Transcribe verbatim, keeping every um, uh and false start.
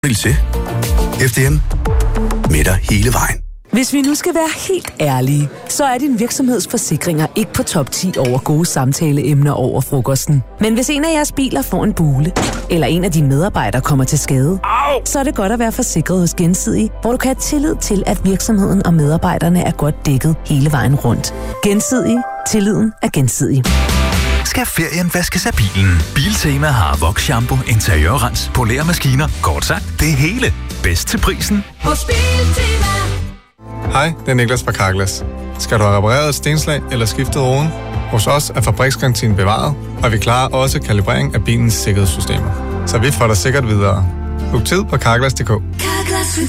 til. F D M. Med dig hele vejen. Hvis vi nu skal være helt ærlige, så er din virksomhedsforsikringer ikke på top ti over gode samtaleemner over frokosten. Men hvis en af jeres biler får en bule, eller en af dine medarbejdere kommer til skade, Au! så er det godt at være forsikret hos Gensidige, hvor du kan have tillid til, at virksomheden og medarbejderne er godt dækket hele vejen rundt. Gensidige. Tilliden er gensidig. Skal ferien vaskes af bilen? Biltema har Vox-shampoo, interiørrens, poleremaskiner, kort sagt det hele. Bedst til prisen hos Biltema. Hej, det er Niklas fra Carglass. Skal du have repareret et stenslag eller skiftet roden? Hos os er fabriksgarantien bevaret, og vi klarer også kalibrering af bilens sikkerhedssystemer. Så vi får dig sikkert videre. Book tid på carglass punktum d k.